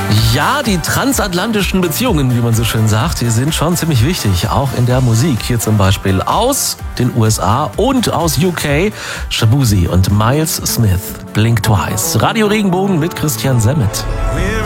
Ja, die transatlantischen Beziehungen, wie man so schön sagt, die sind schon ziemlich wichtig, auch in der Musik. Hier zum Beispiel aus den USA und aus UK, Shaboozey und Miles Smith, Blink Twice. Radio Regenbogen mit Christian Semmet.